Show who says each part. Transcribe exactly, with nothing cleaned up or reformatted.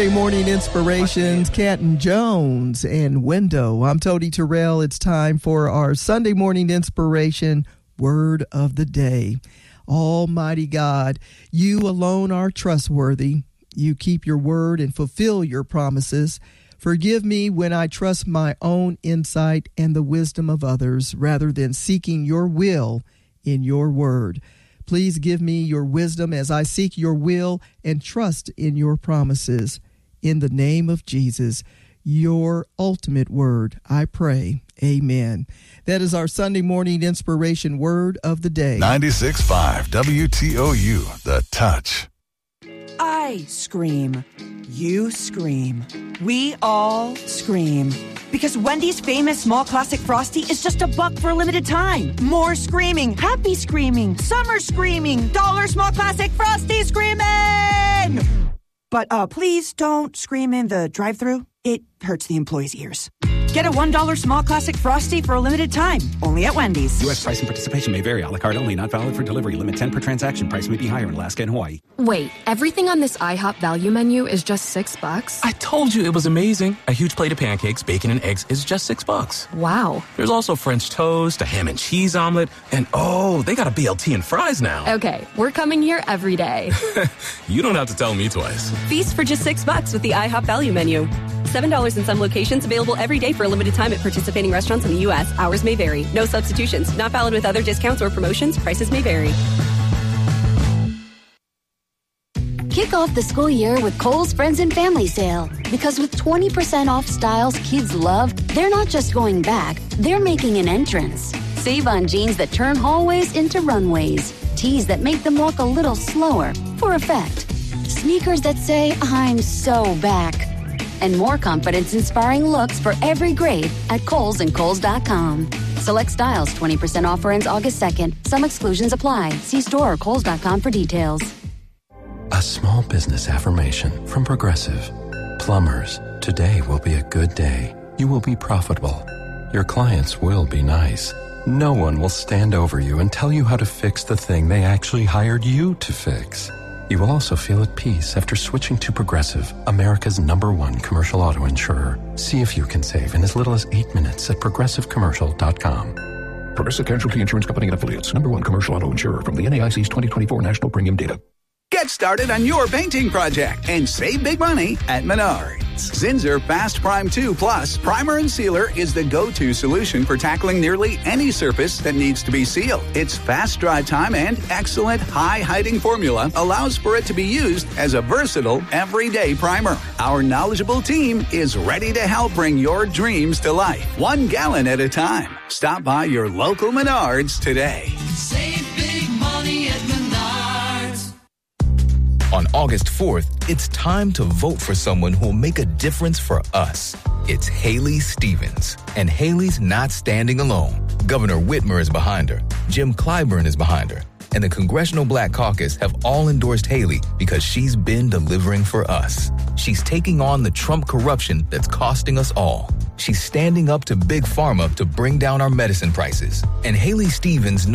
Speaker 1: Morning Inspirations, Canton Jones and Window. I'm Tony Terrell. It's time for our Sunday Morning Inspiration Word of the Day. Almighty God, you alone are trustworthy. You keep your word and fulfill your promises. Forgive me when I trust my own insight and the wisdom of others rather than seeking your will in your word. Please give me your wisdom as I seek your will and trust in your promises. In the name of Jesus, your ultimate word, I pray. Amen. That is our Sunday morning inspiration word of the day.
Speaker 2: ninety-six point five W T O U, The Touch.
Speaker 3: I scream. You scream. We all scream. Because Wendy's famous small classic Frosty is just a buck for a limited time. More screaming, happy screaming, summer screaming, dollar small classic Frosty screaming! But uh, please don't scream in the drive-thru. It hurts the employees' ears. Get a one dollar small classic Frosty for a limited time. Only at Wendy's.
Speaker 4: U S price and participation may vary. A la carte only. Not valid for delivery. Limit ten per transaction. Price may be higher in Alaska and Hawaii.
Speaker 5: Wait, everything on this IHOP value menu is just six bucks?
Speaker 6: I told you it was amazing. A huge plate of pancakes, bacon, and eggs is just six bucks.
Speaker 5: Wow.
Speaker 6: There's also French toast, a ham and cheese omelet, and oh, they got a B L T and fries now.
Speaker 5: Okay, we're coming here every day.
Speaker 6: You don't have to tell me twice.
Speaker 7: Feast for just six bucks with the IHOP value menu. seven dollars in some locations, available every day for a limited time at participating restaurants in the U S. Hours may vary. No substitutions. Not valid with other discounts or promotions. Prices may vary.
Speaker 8: Kick off the school year with Kohl's Friends and Family Sale. Because with twenty percent off styles kids love, they're not just going back, they're making an entrance. Save on jeans that turn hallways into runways. Tees that make them walk a little slower, for effect. Sneakers that say, I'm so back. And more confidence-inspiring looks for every grade at Kohl's and Kohl's dot com. Select styles, twenty percent offer ends August second. Some exclusions apply. See store or Kohl's dot com for details.
Speaker 9: A small business affirmation from Progressive. Plumbers, today will be a good day. You will be profitable. Your clients will be nice. No one will stand over you and tell you how to fix the thing they actually hired you to fix. You will also feel at peace after switching to Progressive, America's number one commercial auto insurer. See if you can save in as little as eight minutes at progressive commercial dot com.
Speaker 10: Progressive Casualty Insurance Company and Affiliates, number one commercial auto insurer from the N A I C's twenty twenty-four National Premium Data.
Speaker 11: Get started on your painting project and save big money at Menards. Zinsser Fast Prime two Plus Primer and Sealer is the go-to solution for tackling nearly any surface that needs to be sealed. Its fast dry time and excellent high-hiding formula allows for it to be used as a versatile everyday primer. Our knowledgeable team is ready to help bring your dreams to life, one gallon at a time. Stop by your local Menards today.
Speaker 12: Save big money at Menards.
Speaker 13: On August fourth, it's time to vote for someone who will make a difference for us. It's Haley Stevens, and Haley's not standing alone. Governor Whitmer is behind her. Jim Clyburn is behind her. And the Congressional Black Caucus have all endorsed Haley because she's been delivering for us. She's taking on the Trump corruption that's costing us all. She's standing up to Big Pharma to bring down our medicine prices. And Haley Stevens